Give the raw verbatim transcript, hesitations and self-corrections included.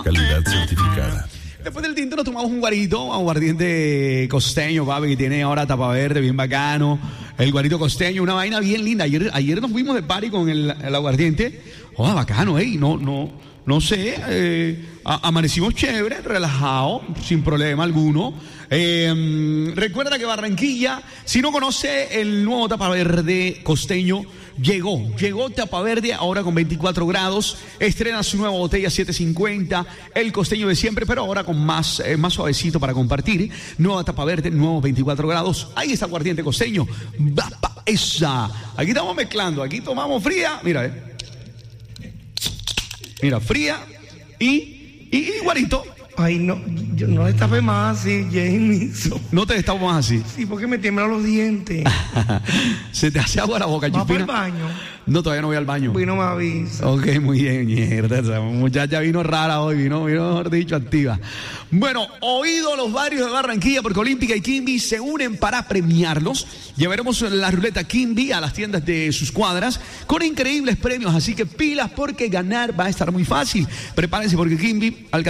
Calidad certificada. Después del tinto nos tomamos un guarito, un aguardiente costeño, papi, que tiene ahora tapa verde, bien bacano. El guarito costeño, una vaina bien linda. Ayer, ayer nos fuimos de party con el, el aguardiente. Oh, bacano, ey, no, no, no sé. Eh, a, amanecimos chévere, relajado, sin problema alguno. Eh, recuerda que Barranquilla, si no conoce el nuevo tapa verde costeño, Llegó, llegó Tapa Verde ahora con veinticuatro grados, estrena su nueva botella siete cincuenta, el costeño de siempre, pero ahora con más, eh, más suavecito para compartir. Nueva Tapa Verde, nuevos veinticuatro grados, ahí está aguardiente costeño, ¡bapa! Esa. Aquí estamos mezclando, aquí tomamos fría, mira, eh. Mira, fría y, y, y guarito. Ay, no, yo no destapé más así, James. No te destapes más así. Sí, porque me tiemblan los dientes. Se te hace agua la boca, ¿vas Chupina? para el baño? No, todavía no voy al baño. Vino me avisa. Ok, muy bien, mierda. Esa muchacha vino rara hoy, vino, vino, mejor dicho, activa. Bueno, oído los barrios de Barranquilla porque Olímpica y Kimby se unen para premiarlos. Llevaremos la ruleta Kimby a las tiendas de sus cuadras con increíbles premios, así que pilas porque ganar va a estar muy fácil. Prepárense porque Kimby alcanza